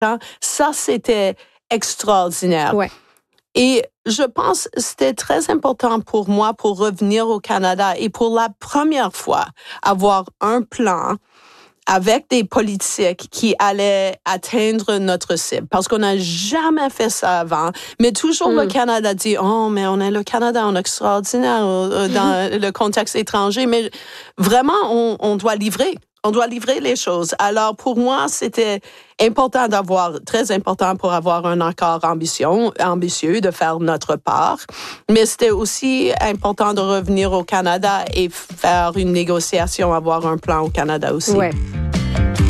Ça, c'était extraordinaire. Ouais. Et je pense que c'était très important pour moi pour revenir au Canada et pour la première fois avoir un plan avec des politiques qui allaient atteindre notre cible. Parce qu'on n'a jamais fait ça avant. Mais toujours le Canada dit, oh, mais on est le Canada, on est extraordinaire dans le contexte étranger. Mais vraiment, on doit livrer. On doit livrer les choses. Alors, pour moi, c'était très important pour avoir un accord ambitieux, de faire notre part. Mais c'était aussi important de revenir au Canada et faire une négociation, avoir un plan au Canada aussi. Ouais.